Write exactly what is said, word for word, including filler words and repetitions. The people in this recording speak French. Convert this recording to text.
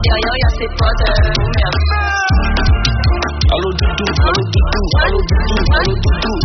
Derrière y'a ses potes, euh, merde. Allô Doudou, allô Doudou, allô Doudou, allô Doudou.